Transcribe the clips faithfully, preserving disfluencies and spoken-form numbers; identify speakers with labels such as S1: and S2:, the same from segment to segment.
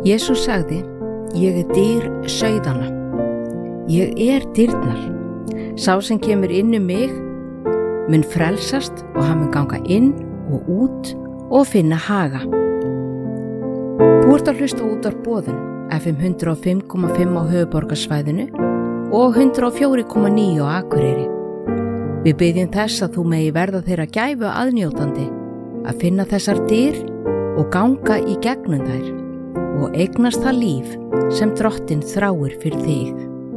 S1: Jesús sagði, ég er dyr sauðanna. Ég er dyrnar. Sá sem kemur inn um mig mun frelsast og hann mun ganga inn og út og finna haga. Þú ert að hlusta út á boðun F M hundrað og fimm komma fimm á höfuðborgarsvæðinu og hundrað og fjögur komma níu á Akureyri. Við biðjum þess að þú megi verða þeirra gæfu aðnjótandi að finna þessar dyr og ganga í gegnum þær og eignast það líf sem Drottinn þráir fyrir þig.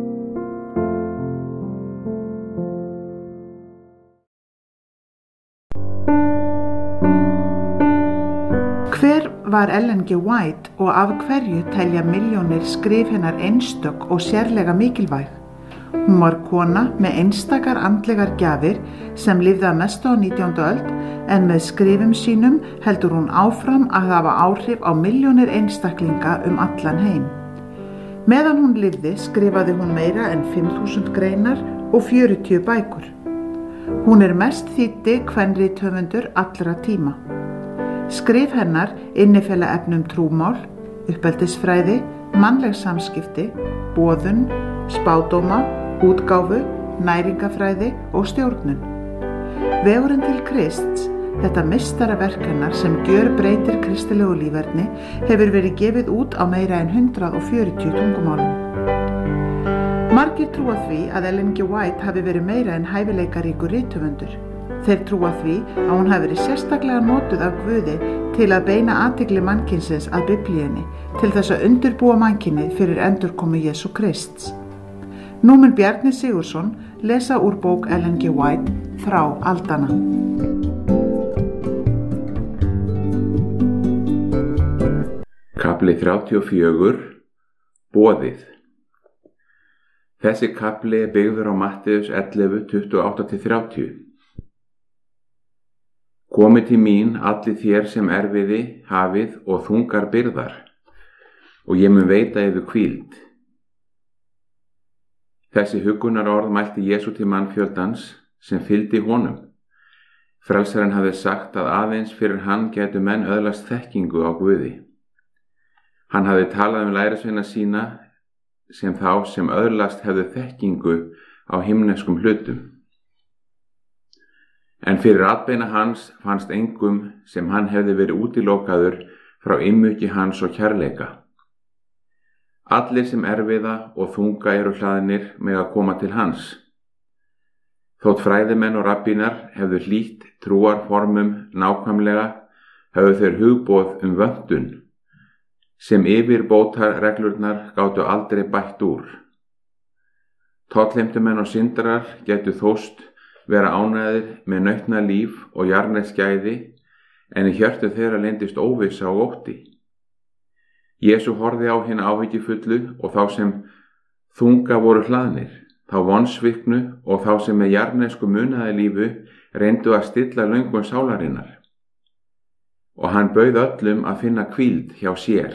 S2: Hver var Ellen G. White og af hverju telja milljónir skrif hennar einstök og sérlega mikilvæg? Hún var kona með einstakar andlegar gjafir sem lifði að mestu á nítjándu öld en með skrifum sínum heldur hún áfram að hafa áhrif á milljónir einstaklinga um allan heim. Meðan hún lifði skrifaði hún meira en fimm þúsund greinar og fjörutíu bækur. Hún er mest þýddi kvenrithöfundur allra tíma. Skrif hennar innifela efnum trúmál, uppeldisfræði, mannleg samskipti, boðun, spádóma, útgáfu, næringafræði og stjórnun. Vegurinn til Krists, þetta meistaraverk hennar sem gjörbreytir kristilegu líferni, hefur verið gefið út á meira en hundrað og fjörutíu tungumálum. Margir trúa því að Ellen G. White hafi verið meira en hæfileikaríkur rithöfundur. Þeir trúa því að hún hafi verið sérstaklega notuð af Guði til að beina athygli mannkynsins að Biblíunni, til þess að undirbúa mannkynið fyrir endurkomu Jesú Krists. Nú mun Bjarni Sigurðsson lesa úr bók Ellen G. White, Þrá aldanna.
S3: Kafli þrjátíu og fjögur, Boðið. Þessi kafli er byggður á Mattheus ellefu, tuttugu og átta til þrjátíu. Komið til mín allir þér sem erfiði, hafið og þungar byrðar, og ég mun veita yður hvíld. Þessi huggunarorð mælti Jesú til mannfjöldans sem fylgdi honum. Frelsarinn hafði sagt að aðeins fyrir hann gætu menn öðlast þekkingu á Guði. Hann hafði talað um lærisveina sína sem þá sem öðlast hefðu þekkingu á himneskum hlutum. En fyrir atbeina hans fannst engum sem hann hefði verið útilokaður frá ymmuki hans og kærleika. Allir sem erfiða og þunga eru hlaðnir með að koma til hans. Þótt fræðimenn og rabbínar hefðu hlýtt trúarformum nákvæmlega, hefðu þeir hugboð um vöntun, sem yfirbótar reglurnar gátu aldrei bætt úr. Tollheimtumenn og syndarar gætu þóst vera ánægðir með nautna líf og jarðnesgæði, en í hjörtu þeirra leyndist óvissa og ótti. Jesú horfði á hina áhyggjufullu og þá sem þunga voru hlaðnir, þá vonsviknu og þá sem með jarðnesku munaði lífu reyndu að stilla löngun sálarinnar. Og hann bauð öllum að finna hvíld hjá sér.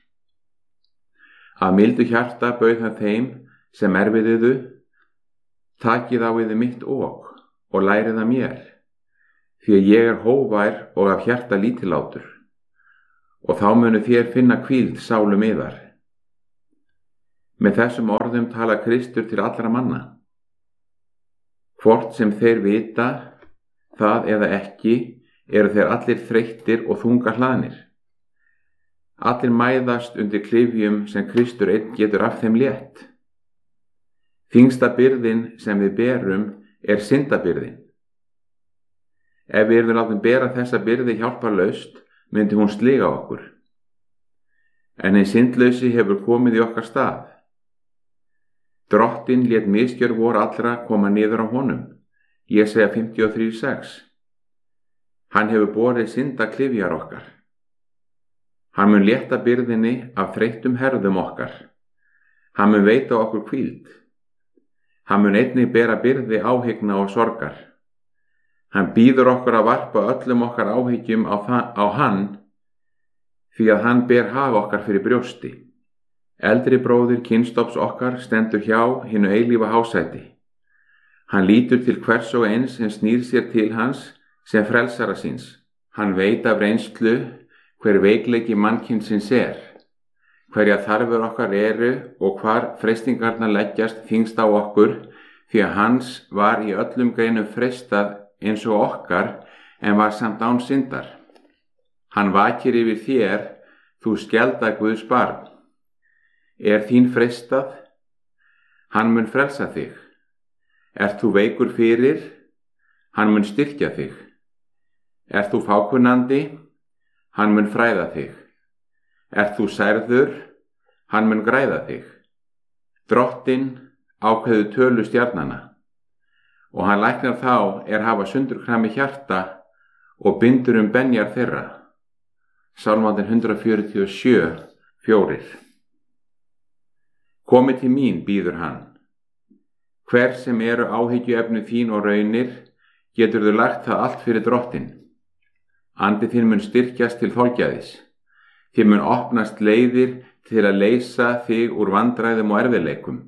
S3: Af mildu hjarta bauð hann þeim sem erfiðuðu, takið á yður mitt ok og lærið að mér, því að ég er hógvær og af hjarta lítillátur, og þá munu þér finna hvíld sálum yðar. Með þessum orðum tala Kristur til allra manna. Hvort sem þeir vita það eða ekki, eru þeir allir þreyttir og þunga hlaðnir. Allir mæðast undir klyfjum sem Kristur einn getur af þeim létt. Þyngsta byrðin sem við berum er syndabyrðin. Ef við erum látin bera þessa byrði hjálparlaust, myndi hún sliga okkur. En hinn syndlausi hefur komið í okkar stað. Drottinn lét misgjörð vor allra koma niður á honum. Jesaja fimmtíu og þrjú, sex. Hann hefur borið syndaklyfjar okkar. Hann mun létta byrðinni af þreyttum herðum okkar. Hann mun veita okkur hvíld. Hann mun einnig bera byrði áhyggna og sorgar. Hann býður okkur að varpa öllum okkar áhyggjum á, á hann, því að hann ber hag okkar fyrir brjósti. Eldri bróðir kynstofs okkar stendur hjá hinu eilífa hásæti. Hann lítur til hvers og eins sem snýr sér til hans sem frelsara síns. Hann veit af reynslu hver veikleiki mannkynsins er. hverja þarfur okkar eru og hvar freistingarnar leggjast þyngst á okkur, því að hans var í öllum greinum freistað eins og okkar, en var samt án syndar. Hann vakir yfir þér, þú skjalda Guðs barn. Er þín freistað? Hann mun frelsa þig. Ert þú veikur fyrir? Hann mun styrkja þig. Ert þú fákunnandi? Hann mun fræða þig. Ert þú særður? Hann mun græða þig. Drottinn ákveður tölu stjarnanna, og hann læknar þá er hafa sundurkrami hjarta og bindur um benjar þeirra. Sálmandinn hundrað fjörutíu og sjö, fjórir. Komi til mín, býður hann. Hver sem eru áhyggjuefni þín og raunir, getur þú lagt það allt fyrir Drottinn. Andi þín mun styrkjast til þolgæðis. Þér mun opnast leiðir til að leysa þig úr vandræðum og erfiðleikum.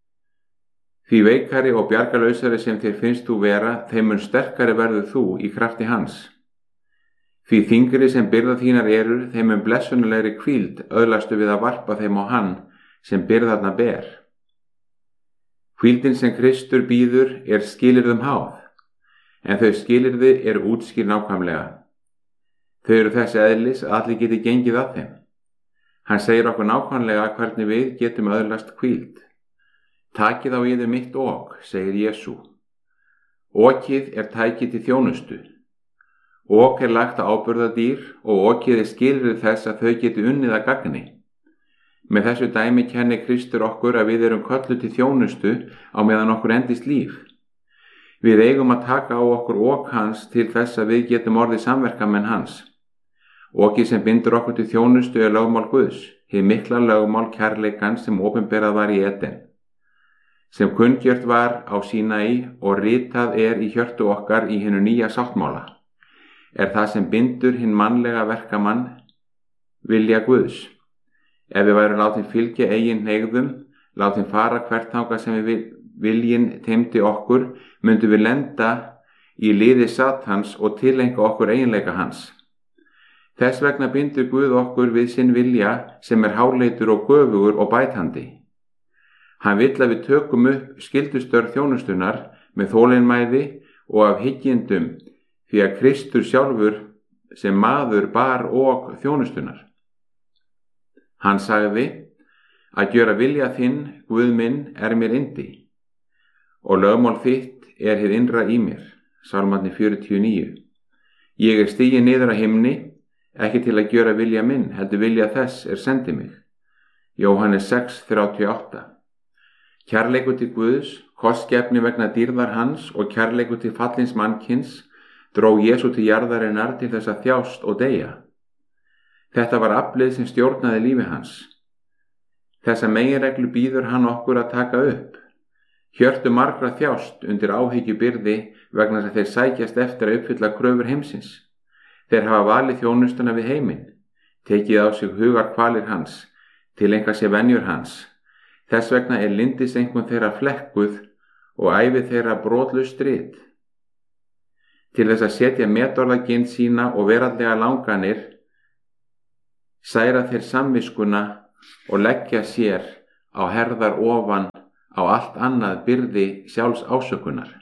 S3: Því veikari og bjargarlausari sem þér finnst þú vera, þeim mun sterkari verður þú í krafti hans. Því þyngri sem byrða þínar eru, þeim mun blessunulegri hvíld öðlastu við að varpa þeim á hann sem byrðarna ber. Hvíldin sem Kristur býður er skilyrðum háð, en þau skilyrði eru útskýrð nákvæmlega. Þau eru þessi eðlis að allir geti gengið að þeim. Hann segir okkur nákvæmlega hvernig við getum öðlast hvíld. Takið á yður mitt ok, segir Jesú. Okið er tækið til þjónustu. Ok er lagt á áburðardýr og okið er skilyrði þess að þau geti unnið að gagni. Með þessu dæmi kennir Kristur okkur að við erum kölluð til þjónustu á meðan okkur endist líf. Við eigum að taka á okkur ok hans til þess að við getum orðið samverkamenn hans. Okið sem bindur okkur til þjónustu er lögmál Guðs, hið mikla lögmál kærleikans sem opinberað var í Eden, sem kunngjört var á Sínaí og ritað er í hjörtu okkar í hinu nýja sáttmála, er það sem bindur hinn mannlega verkamann vilja Guðs. Ef við værum látin fylgja eigin hneigðum, látin fara hvert þangað sem við viljinn teymdi okkur, myndum við lenda í liði Satans og tilenga okkur eiginleika hans. Þess vegna bindur Guð okkur við sinn vilja sem er háleitur og göfugur og bætandi. Hann vill að við tökum upp skyldustörf þjónustunar með þolinmæði og af hyggjendum, því að Kristur sjálfur sem maður bar og þjónustunar. Hann sagði, að gjöra vilja þinn, Guð minn, er mér yndi, og lögmál þitt er hið innra í mér. Sálmandi fjörutíu og níu. Ég er stiginn niður að himni, ekki til að gjöra vilja minn, heldur vilja þess er sendi mig. Jóhannes sex, þrjátíu og átta. Kærleikur til Guðs, kostgefni vegna dýrðar hans og kærleikur til fallins mannkins dró Jesú til jarðarinnar til þess að þjást og deyja. Þetta var aflið sem stjórnaði lífi hans. Þessa meginreglu býður hann okkur að taka upp. Hjörtu margra þjást undir áhyggjubyrði vegna þess að þeir sækjast eftir að uppfylla kröfur heimsins. Þeir hafa valið þjónustuna við heiminn, tekið á sig hugarkvalir hans, tileinka sér venjur hans. Þess vegna er lyndiseinkunn þeirra flekkuð og ævi þeirra brotlaust strit. Til þess að setja metorðaginn sína og veraldlega langanir, særa þeir samviskuna og leggja sér á herðar ofan á allt annað byrði sjálfs ásökunar.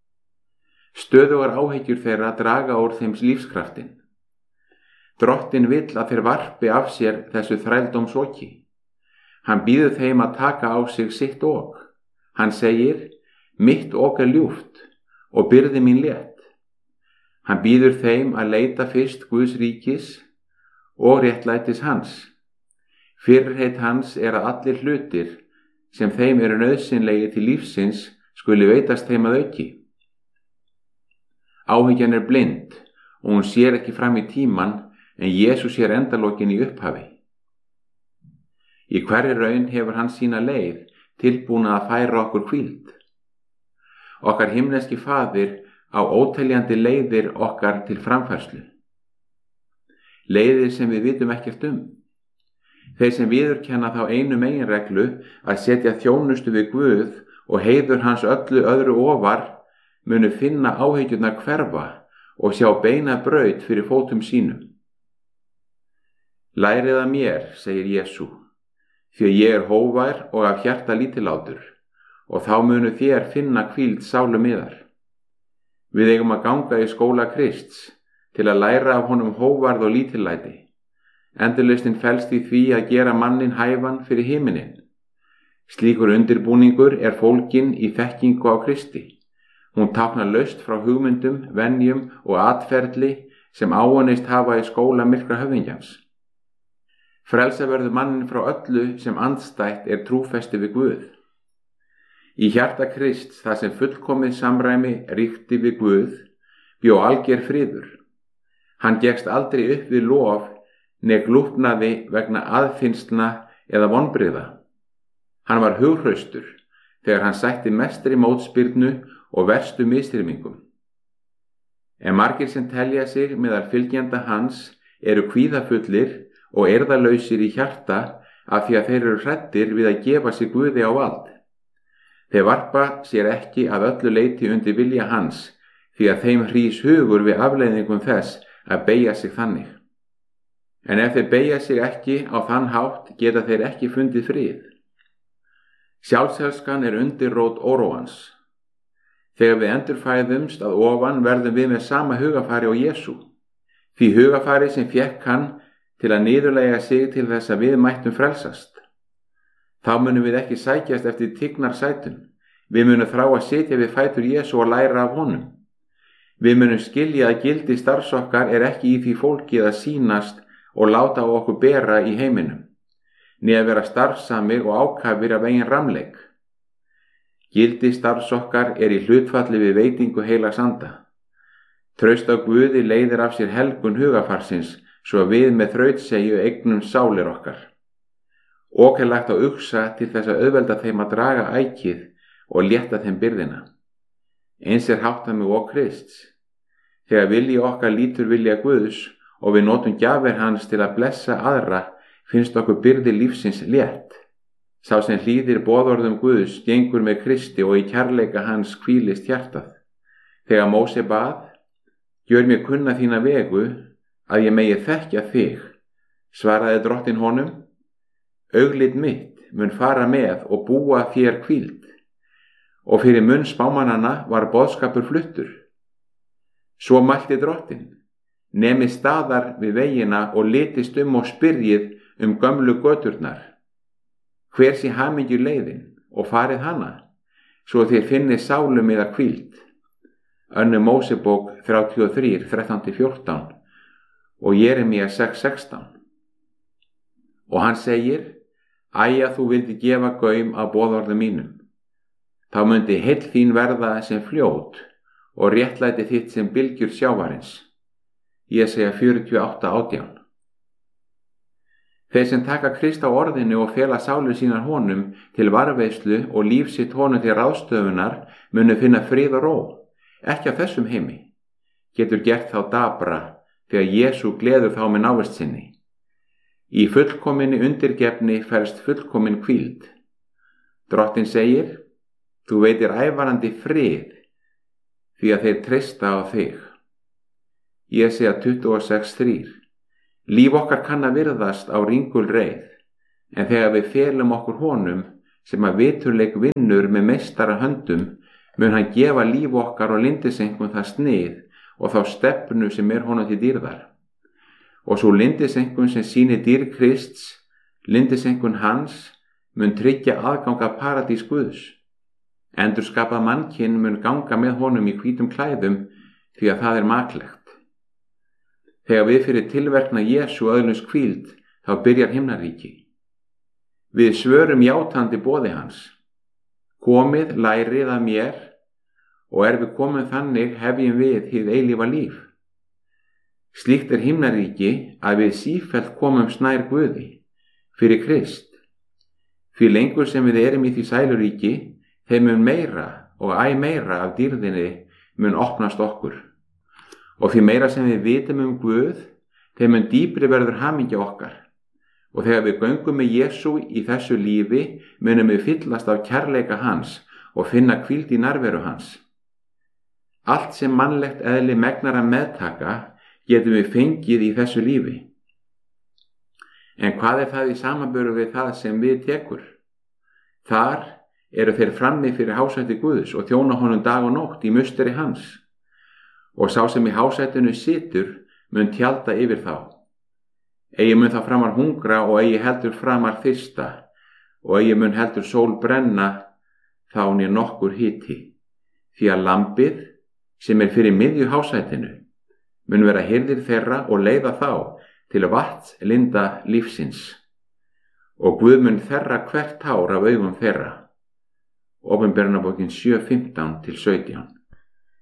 S3: Stöðugar áhyggjur þeirra draga úr þeim lífskraftin. Drottinn vill að þeir varpi af sér þessu þrældómsoki. Hann býður þeim að taka á sig sitt ok. Hann segir, mitt ok er ljúft og byrði mín létt. Hann býður þeim að leita fyrst Guðs ríkis og réttlætis hans. Fyrirheit hans er að allir hlutir sem þeim eru nauðsynlegi til lífsins skuli veitast þeim að auki. Áhyggjan er blind og hún sér ekki fram í tíman, en Jesús sér endalokin í upphafi. Í hverri raun hefur hann sína leið tilbúna að færa okkur hvíld. Okkar himneski faðir á óteljandi leiðir okkar til framfærslu. Leiðir sem við vitum ekkert um. Þeir sem viðurkenna þá einu meginreglu að setja þjónustu við Guð og heiður hans öllu öðru ofar munu finna áhyggjurnar hverfa og sjá beina braut fyrir fótum sínum. Lærið að mér, segir Jesú, því að ég er hógvær og af hjarta lítillátur, og þá munu þér finna hvíld sálum yðar. Við eigum að ganga í skóla Krists til að læra af honum hógværð og lítillæti. Endurlistin felst í því að gera mannin hæfan fyrir himinin. Slíkur undirbúningur er fólginn í þekkingu á Kristi. Hún táknar laust frá hugmyndum, venjum og atferli sem áunnist hafa í skóla myrkra höfðingjans. Frelsa verður mannin frá öllu sem andstætt er trúfesti við Guð. Í hjarta Krists, þar sem fullkomið samræmi ríkti við Guð, bjó alger friður. Hann gekkst aldrei upp við lof né glúpnaði vegna aðfinnslna eða vonbrigða. Hann var hughraustur þegar hann sætti mestri mótspyrnu og verstu misþyrmingum. En margir sem telja sig meðal fylgjenda hans eru kvíðafullir og eirðarlausir í hjarta af því að þeir eru hræddir við að gefa sig Guði á vald. Þeir varpa sér ekki að öllu leyti undir vilja hans því að þeim hrís hugur við afleiðingum þess að beygja sig þannig. En ef þeir beygja sig ekki á þann hátt geta þeir ekki fundið frið. Sjálfselskan er undirrót óróans. Þegar við endurfæðumst að ofan verðum við með sama hugafari og Jesú. Því hugafari sem fékk hann til að niðurlægja sig til þess að við mættum frelsast. Þá munum við ekki sækjast eftir tignarsætum. Við munum þrá að sitja við fætur Jesú og læra af honum. Við munum skilja að gildi starfs okkar er ekki í því fólkið að sýnast og láta á okkur bera í heiminum, né að vera starfsamir og ákafir af eigin ramleik. Gildi starfs okkar er í hlutfalli við veitingu heilags anda. Traust á Guði leiðir af sér helgun hugafarsins, svo við með þrautsegju eignum sálir okkar. Ok er lagt á uxa til þess að auðvelda þeim að draga ækið og létta þeim byrðina. Eins er háttað með ok Krists. Þegar vilji okkar lítur vilja Guðs og við notum gjafir hans til að blessa aðra, finnst okkur byrði lífsins létt. Sá sem hlýðir boðorðum Guðs gengur með Kristi og í kærleika hans hvílist hjartað. Þegar Móse bað, gjör mér kunna þína vegu að ég megi þekkja þig, svaraði drottinn honum, auglит mitt mun fara með og búa þér hvíld. Og fyrir munn spámannanna var boðskapur fluttur. Svo mælti drottinn, nemi staðar við vegina og litist um og spyrjið um gömlu göturnar. Hver sé hamingju leiðin og farið hana, svo þér finnið sálum yðar hvíld. Önnur Mósebók þrjátíu og þrjú, þrettán til fjórtán og Jeremía sex, sextán. Og hann segir, æja þú vildi gefa gaum að boðorðum mínum. Þá mundi heill þín verða sem fljót og réttlæti þitt sem bylgjur sjávarins. Ég segja fjörutíu og átta, átján. Þeir sem taka Krist á orðinu og fela sálu sínar honum til varðveislu og líf sitt honum til ráðstöfunar munu finna frið og ró, ekki á þessum heimi. Getur gert þá dabra þegar Jesú gleður þá með návist sinni. Í fullkominni undirgefni felst fullkomin hvíld. Drottinn segir, þú veitir ævarandi frið því að þeir treysta á þig. Ég segja tuttugu og sex, þrjú. Líf okkar kann að virðast á ringul reið, en þegar við felum okkur honum sem að viturleik vinnur með meistara höndum, mun hann gefa líf okkar og lindisengun það snið og þá stefnu sem er honum til dýrðar. Og svo lindisengun sem sýnir dýr Krists, lindisengun hans, mun tryggja aðganga paradís Guðs. Endurskapað mannkinn mun ganga með honum í hvítum klæðum því að það er maklegt. Þegar við fyrir tilverkna Jesú öðlumst hvíld, þá byrjar himnaríki. Við svörum játandi boði hans. Komið, lærið af mér, og er við komum þannig hefjum við hið eilífa líf. Slíkt er himnaríki að við sífellt komum snær Guði, fyrir Krist. Því lengur sem við erum í því sæluríki, þeim mun meira og æ meira af dýrðinni mun opnast okkur. Og því meira sem við vitum um Guð, þeim mun dýpri verður hamingja okkar. Og þegar við göngum með Jesú í þessu lífi, munum við fyllast af kærleika hans og finna hvíld í nærveru hans. Allt sem mannlegt eðli megnar að meðtaka, getum við fengið í þessu lífi. En hvað er það í samanburði við það sem við tekur? Þar eru þeir frammi fyrir hásæti Guðs og þjóna honum dag og nótt í musteri hans. Og sá sem í hásætinu situr mun tjalda yfir þá. Eigi mun það framar hungra og eigi heldur framar þyrsta og eigi mun heldur sól brenna þá né nokkur hiti. Því að lambið sem er fyrir miðju hásætinu mun vera hirðir þeirra og leiða þá til vatns linda lífsins. Og Guð mun þerra hvert hár af augum þeirra. Opinberunarbókin sjö fimmtán til sautján.